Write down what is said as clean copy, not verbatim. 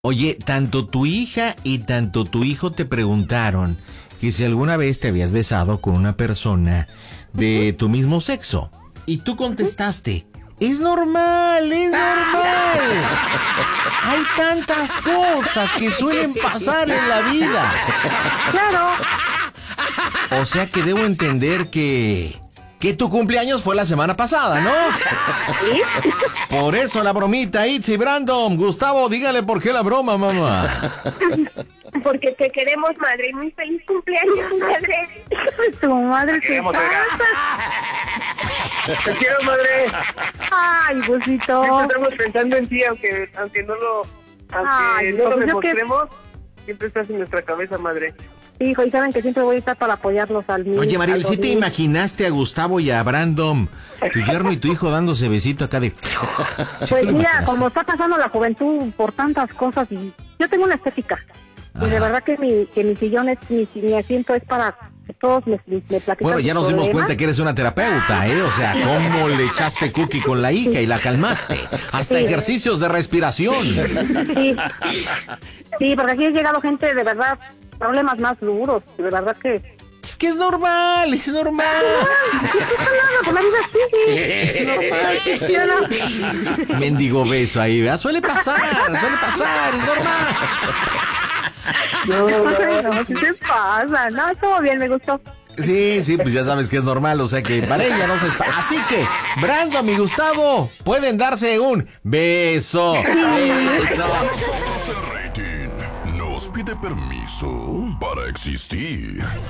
Oye, tanto tu hija y tanto tu hijo te preguntaron que si alguna vez te habías besado con una persona de tu mismo sexo. Y tú contestaste, es normal, es normal. Hay tantas cosas que suelen pasar en la vida. Claro. O sea que debo entender que tu cumpleaños fue la semana pasada, ¿no? ¿Sí? Por eso la bromita, Itzy, Brandon. Gustavo, dígale por qué la broma, mamá. Porque te queremos, madre. Muy feliz cumpleaños, madre. Tu madre te queremos, pasa. Te quiero, madre. Ay, Busito. Siempre estamos pensando en ti, aunque no lo Ay, no lo pues yo demostremos. Siempre estás en nuestra cabeza, madre. Hijo, y saben que siempre voy a estar para apoyarlos al niño. Oye, Mariel, ¿sí te imaginaste a Gustavo y a Brandon, tu yerno y tu hijo dándose besito acá de... ¿Sí Pues te lo mira, imaginaste? como está pasando la juventud por tantas cosas, y yo tengo una estética. Y de verdad que mi sillón es, mi asiento es para que todos me platican. Bueno, ya nos sus dimos problemas. cuenta que eres una terapeuta, ¿eh? O sea, ¿cómo le echaste cookie con la hija y la calmaste? Hasta Sí. ejercicios de respiración. Sí, sí, porque aquí ha llegado gente de verdad, problemas más duros, de verdad que... Es que es normal, es normal. ¿Qué pasa nada? Pues la vida sigue. Es normal, sí. Mendigo beso ahí, ¿verdad? Suele pasar, es normal. No, ¿qué te pasa? No, estuvo bien, me gustó. Sí, pues ya sabes que es normal, o sea que para ella no se espera. Así que, Brandon y Gustavo pueden darse un beso. Beso. El rating nos pide permiso para existir.